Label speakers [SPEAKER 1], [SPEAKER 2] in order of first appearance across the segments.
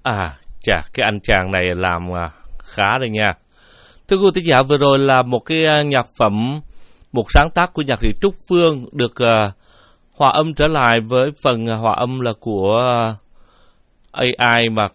[SPEAKER 1] Chà, cái anh chàng này làm khá đấy nha. Thưa quý thính giả, vừa rồi là một cái nhạc phẩm, một sáng tác của nhạc sĩ Trúc Phương được hòa âm trở lại với phần hòa âm là của AI, mà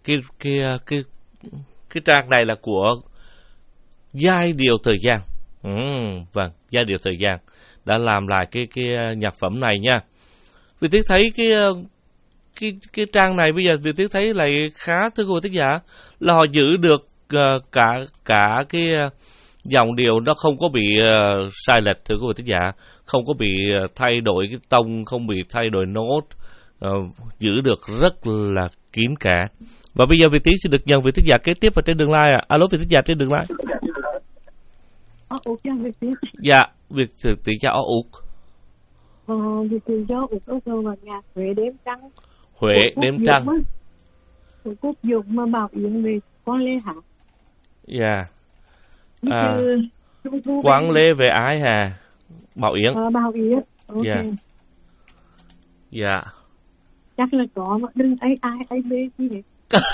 [SPEAKER 1] cái trang này là của Giai Điệu Thời Gian. Vâng, Giai Điệu Thời Gian đã làm lại cái nhạc phẩm này nha. Vì tiếc thấy cái trang này bây giờ Việt Tiến thấy lại khá, thưa quý thính giả, là họ giữ được cả cái dòng điệu nó không có bị sai lệch, thưa quý thính giả, không có bị thay đổi cái tông, không bị thay đổi nốt, giữ được rất là kín cả. Và bây giờ Việt Tiến sẽ được nhận Việt thính giả kế tiếp ở trên đường line. Alo Việt thính giả trên đường line. Dạ, Việt Tiến cho Úc.
[SPEAKER 2] Việt Tiến cho Úc là nhạc Huế Đêm Trăng.
[SPEAKER 1] Huế Đêm Trăng.
[SPEAKER 2] Quốc Dụng mà Bảo Yến về Quang Lê hả?
[SPEAKER 1] Dạ. Quang Lê về ai hả? Bảo Yến.
[SPEAKER 2] Bảo Yến.
[SPEAKER 1] Dạ. Dạ.
[SPEAKER 2] Chắc là có mà đừng ai bê gì hết.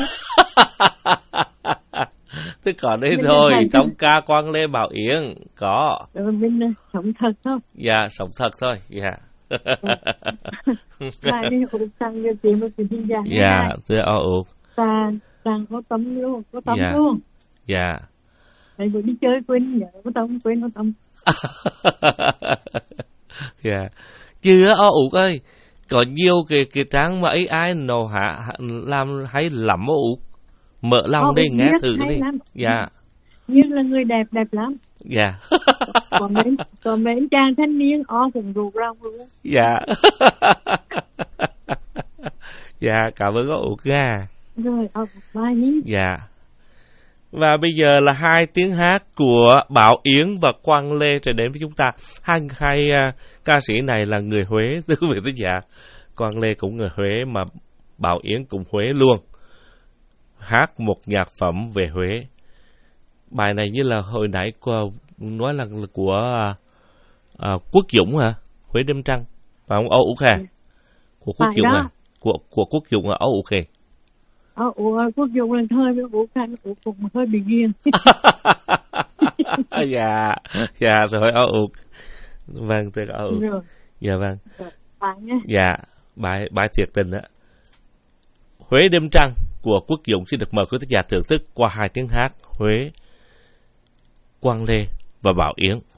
[SPEAKER 1] Thế còn đây thôi, trong ca Quang Lê Bảo Yến có.
[SPEAKER 2] Mình sống thật thôi.
[SPEAKER 1] Dạ, sống thật thôi. Dạ.
[SPEAKER 2] Lại đi Úc sang Việt Tiến một cái tin giả.
[SPEAKER 1] Dạ, thưa Úc.
[SPEAKER 2] Sang có tấm luôn, có tấm
[SPEAKER 1] dạ.
[SPEAKER 2] luôn.
[SPEAKER 1] Dạ.
[SPEAKER 2] Thầy vừa đi chơi quên nhớ có tấm.
[SPEAKER 1] Dạ. Chứ Úc ơi, có nhiều cái trang mà AI nó làm hay lắm Úc. Mở lòng đi nghe thử đi. Dạ.
[SPEAKER 2] Nhưng là người đẹp lắm.
[SPEAKER 1] Dạ.
[SPEAKER 2] Còn mấy chàng thanh niên cũng rụt rong luôn.
[SPEAKER 1] Dạ. Dạ, cảm ơn Úc nha.
[SPEAKER 2] Rồi, bye nhé.
[SPEAKER 1] Dạ. Và bây giờ là 2 tiếng hát của Bảo Yến và Quang Lê trở đến với chúng ta. Hai ca sĩ này là người Huế, thưa quý vị thính giả. Quang Lê cũng người Huế mà Bảo Yến cũng Huế luôn. Hát một nhạc phẩm về Huế. Bài này như là hồi nãy nói là của Quốc Dũng hả? Huế Đêm Trăng. Phải không? Úc hả? Của Quốc Dũng hả? Của Quốc Dũng ở Úc hả?
[SPEAKER 2] Quốc Dũng là hơi với Úc Khanh, Úc cũng hơi bị ghiền.
[SPEAKER 1] Dạ, dạ rồi Úc. Vâng, thưa Úc. Dạ vâng. Dạ, bài thiệt tình á. Huế Đêm Trăng của Quốc Dũng xin được mời quý thính giả thưởng thức qua 2 tiếng hát Huế, Quang Lê và Bảo Yến.